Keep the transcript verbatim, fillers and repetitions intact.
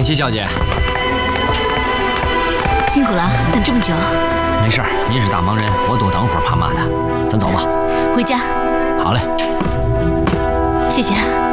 喜小姐， 辛苦了，等这么久。 没事儿，您是大忙人，我多等会儿怕嘛的。咱走吧。 回家。 好嘞。 谢谢。